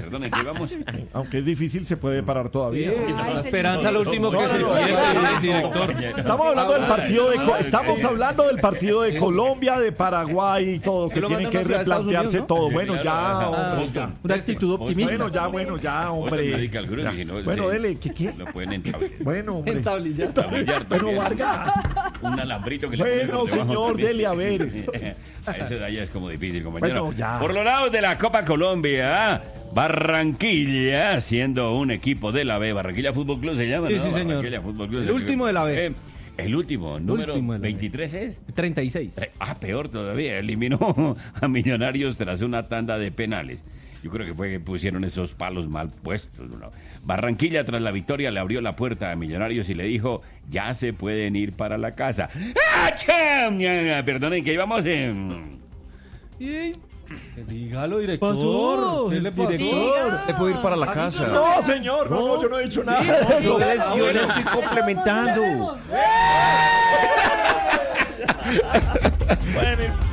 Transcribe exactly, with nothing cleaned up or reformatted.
Perdonen, que vamos. Aunque es difícil, se puede parar todavía. Sí, Ay, la señor. esperanza lo último que No, se no, no, pierde, no, director. Estamos hablando del partido de Co- estamos hablando del partido de Colombia, de Paraguay y todo, que Que lo tienen que mandan a Estados replantearse Unidos, ¿no? todo. Sí, Bueno, claro, ya, ajá. hombre, ya. Una actitud optimista. Bueno, ya, bueno, ya, hombre. Medical Group, si no, Bueno, sí, dele, ¿qué qué? Lo pueden entablillar. Bueno, hombre. Entablillar. Entablillar Bueno, también. Vargas. Un alambrito que le Bueno, ponen por debajo señor, también. dele a ver. Eso de allá es como difícil, compañero. Bueno, ya. Por los lados de la Copa Colombia, Barranquilla, siendo un equipo de la B, Barranquilla Fútbol Club se llama, Sí, ¿no? sí, señor. Barranquilla Fútbol Club. El último de la B. Eh, el último, número Último de la B. veintitrés es. treinta y seis. Ah, peor todavía, eliminó a Millonarios tras una tanda de penales. Yo creo que fue que pusieron esos palos mal puestos. ¿No? Barranquilla, tras la victoria, le abrió la puerta a Millonarios y le dijo, ya se pueden ir para la casa. ¡Ah, cham! Perdonen, que íbamos en... Dígalo, director. Pasó. ¿Qué le pasó? Diga. Se puede ir para la casa. No, señor, no, no, yo no he dicho nada de eso. Yo les, yo les estoy complementando. Bueno,